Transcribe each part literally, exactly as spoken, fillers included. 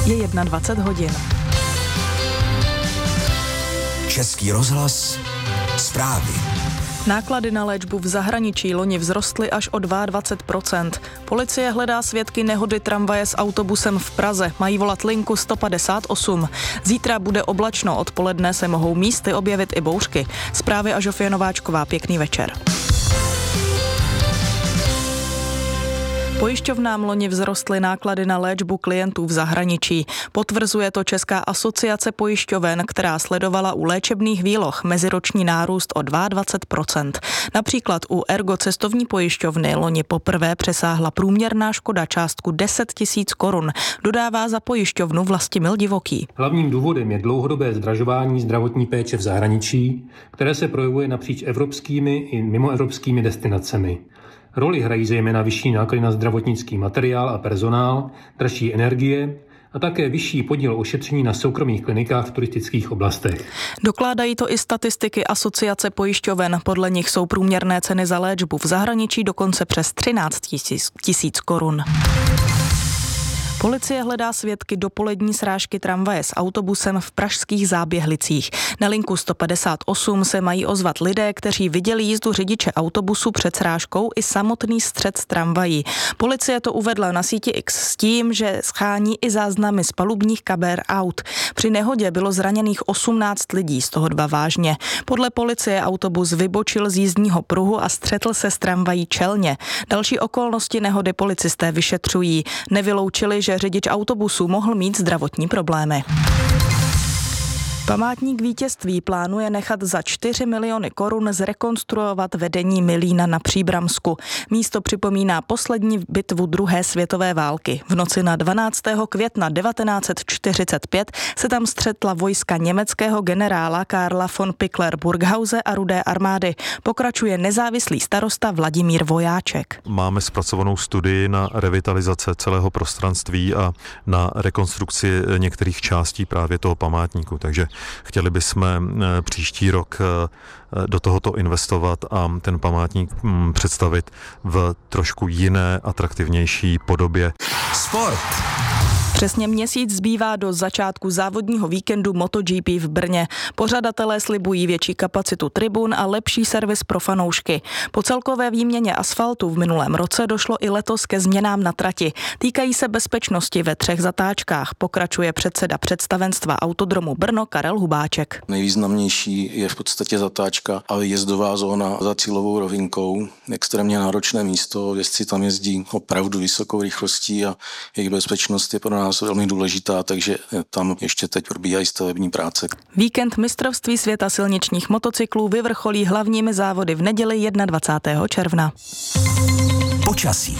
Je dvacet jedna hodin. Český rozhlas, zprávy. Náklady na léčbu v zahraničí loni vzrostly až o dvacet dva procent. Policie hledá svědky nehody tramvaje s autobusem v Praze. Mají volat linku sto padesát osm. Zítra bude oblačno, odpoledne se mohou místy objevit i bouřky. Zprávy a Žofie Nováčková, pěkný večer. Pojišťovnám loni vzrostly náklady na léčbu klientů v zahraničí. Potvrzuje to Česká asociace pojišťoven, která sledovala u léčebných výloh meziroční nárůst o dvacet dva procent. Například u Ergo cestovní pojišťovny loni poprvé přesáhla průměrná škoda částku deset tisíc korun, dodává za pojišťovnu Vlastimil Divoký. Hlavním důvodem je dlouhodobé zdražování zdravotní péče v zahraničí, které se projevuje napříč evropskými i mimoevropskými destinacemi. Roli hrají zejména vyšší náklady na zdravotnický materiál a personál, dražší energie a také vyšší podíl ošetření na soukromých klinikách v turistických oblastech. Dokládají to i statistiky Asociace pojišťoven. Podle nich jsou průměrné ceny za léčbu v zahraničí dokonce přes třináct tisíc korun. Policie hledá svědky dopolední srážky tramvaje s autobusem v pražských Záběhlicích. Na linku sto padesát osm se mají ozvat lidé, kteří viděli jízdu řidiče autobusu před srážkou i samotný střet s tramvají. Policie to uvedla na síti X s tím, že schání i záznamy z palubních kamer aut. Při nehodě bylo zraněných osmnáct lidí, z toho dva vážně. Podle policie autobus vybočil z jízdního pruhu a střetl se s tramvají čelně. Další okolnosti nehody policisté vyšetřují. Nevyloučili, že řidič autobusu mohl mít zdravotní problémy. Památník vítězství plánuje nechat za čtyři miliony korun zrekonstruovat vedení Milína na Příbramsku. Místo připomíná poslední bitvu druhé světové války. V noci na dvanáctého května devatenáct set čtyřicet pět se tam střetla vojska německého generála Karla von Pickler-Burghause a Rudé armády. Pokračuje nezávislý starosta Vladimír Vojáček. Máme zpracovanou studii na revitalizace celého prostranství a na rekonstrukci některých částí právě toho památníku, takže chtěli bychom příští rok do tohoto investovat a ten památník představit v trošku jiné, atraktivnější podobě. Sport. Přesně měsíc zbývá do začátku závodního víkendu MotoGP v Brně. Pořadatelé slibují větší kapacitu tribun a lepší servis pro fanoušky. Po celkové výměně asfaltu v minulém roce došlo i letos ke změnám na trati. Týkají se bezpečnosti ve třech zatáčkách, pokračuje předseda představenstva Autodromu Brno Karel Hubáček. Nejvýznamnější je v podstatě zatáčka a jezdová zóna za cílovou rovinkou. Extrémně náročné místo, jezdci tam jezdí opravdu vysokou rychlostí a jejich bezpečnost je pro nás velmi důležitá, takže tam ještě teď probíhají stavební práce. Víkend mistrovství světa silničních motocyklů vyvrcholí hlavními závody v neděli dvacátého prvního června. Počasí.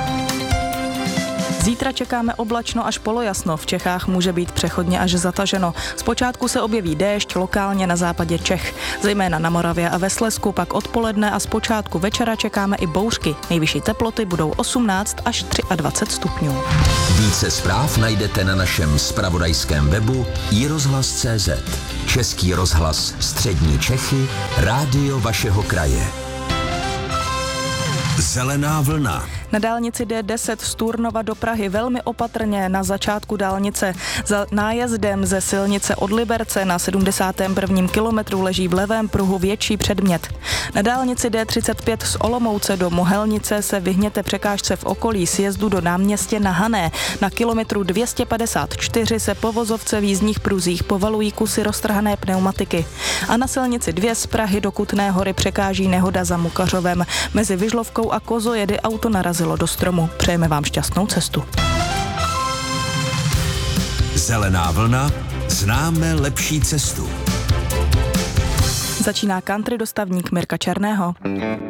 Zítra čekáme oblačno až polojasno, v Čechách může být přechodně až zataženo. Zpočátku se objeví déšť lokálně na západě Čech, zejména na Moravě a ve Slezsku, pak odpoledne a zpočátku večera čekáme i bouřky. Nejvyšší teploty budou osmnáct až dvacet tři stupňů. Více zpráv najdete na našem zpravodajském webu i rozhlas tečka cé zet. Český rozhlas Střední Čechy, rádio vašeho kraje. Zelená vlna. Na dálnici D deset z Turnova do Prahy velmi opatrně na začátku dálnice. Za nájezdem ze silnice od Liberce na sedmdesátém prvním kilometru leží v levém pruhu větší předmět. Na dálnici D třicet pět z Olomouce do Mohelnice se vyhněte překážce v okolí sjezdu do náměstě na Hané. Na kilometru dvě stě padesát čtyři se po vozovce v jízdních pruzích povalují kusy roztrhané pneumatiky. A na silnici dvě z Prahy do Kutné Hory překáží nehoda za Mukařovem. Mezi Vyžlovkou a Kozojedy auto narazilo do stromu. Přejeme vám šťastnou cestu. Zelená vlna, známe lepší cestu. Začíná country dostavník Mirka Černého.